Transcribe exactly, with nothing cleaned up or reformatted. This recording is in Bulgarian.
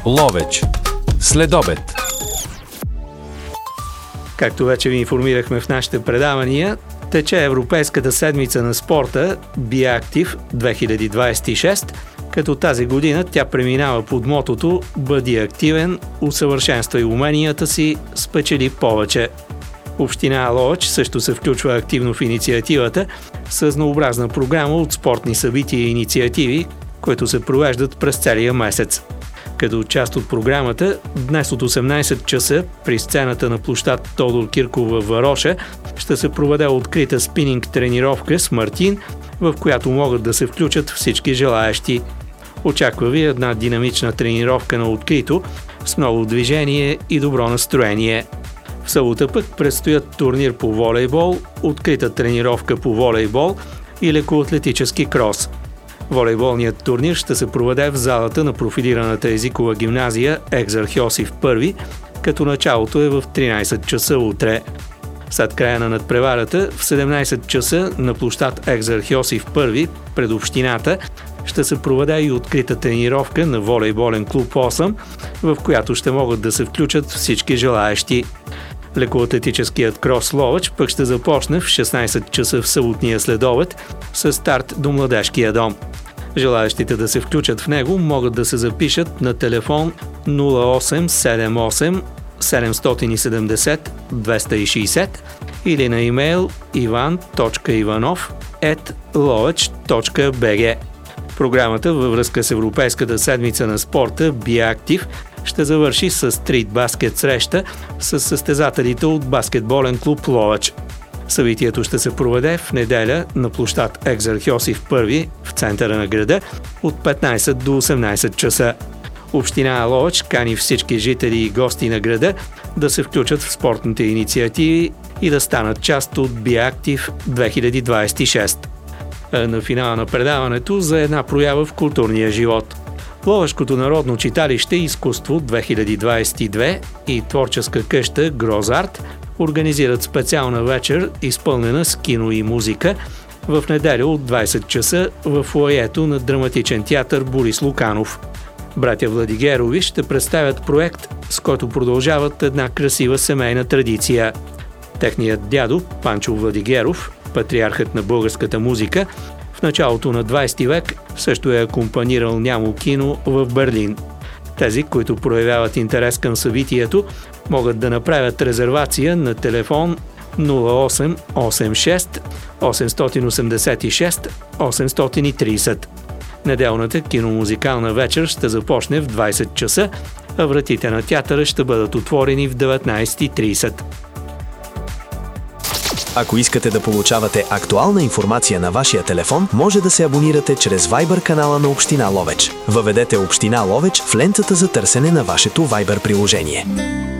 Ловеч. Следобед. Както вече ви информирахме в нашите предавания, тече Европейската седмица на спорта BeActive две хиляди двадесет и шеста, като тази година тя преминава под мотото «Бъди активен, усъвършенствай уменията си, спечели повече». Община Ловеч също се включва активно в инициативата с разнообразна програма от спортни събития и инициативи, които се провеждат през целия месец. Като част от програмата, днес от осемнадесет часа при сцената на площад Тодор Кирков във Вароша ще се проведе открита спининг тренировка с Мартин, в която могат да се включат всички желаещи. Очаква ви една динамична тренировка на открито с много движение и добро настроение. В събота пък предстоят турнир по волейбол, открита тренировка по волейбол и лекоатлетически крос. Волейболният турнир ще се проведе в залата на профилираната езикова гимназия Екзарх Йосиф I, като началото е в тринадесет часа утре. След края на надпреварата в седемнадесет часа на площад Екзарх Йосиф I пред общината ще се проведе и открита тренировка на волейболен клуб осем, в която ще могат да се включат всички желаещи. Лекоатлетическият крос Ловеч пък ще започне в шестнадесет часа в съботния следобед с старт до Младежкия дом. Желаещите да се включат в него могат да се запишат на телефон нула осем седем осем седем седем седем двеста и шестдесет или на имейл иван точка иванов ет ловеч точка би джи. Програмата във връзка с Европейската седмица на спорта BeActive ще завърши с стрит баскет среща с състезателите от баскетболен клуб Ловеч. Събитието ще се проведе в неделя на площад Екзарх Йосиф I в центъра на града от петнадесет до осемнадесет часа. Община Ловеч кани всички жители и гости на града да се включат в спортните инициативи и да станат част от BeActive две хиляди двадесет и шеста. На финала на предаването за една проява в културния живот. Ловешкото народно читалище Изкуство две хиляди двадесет и две и творческа къща Грозарт организират специална вечер, изпълнена с кино и музика, в неделя от двадесет часа в фоайето на драматичен театър Борис Луканов. Братя Владигерови ще представят проект, с който продължават една красива семейна традиция. Техният дядо, Панчо Владигеров, патриархът на българската музика, в началото на двадесети век също е акомпанирал нямо кино в Берлин. Тези, които проявяват интерес към събитието, могат да направят резервация на телефон нула осем осем шест осем осем шест осем три зero. Неделната киномузикална вечер ще започне в двадесет часа, а вратите на театъра ще бъдат отворени в деветнадесет и тридесет. Ако искате да получавате актуална информация на вашия телефон, може да се абонирате чрез Viber канала на Община Ловеч. Въведете Община Ловеч в лентата за търсене на вашето Viber приложение.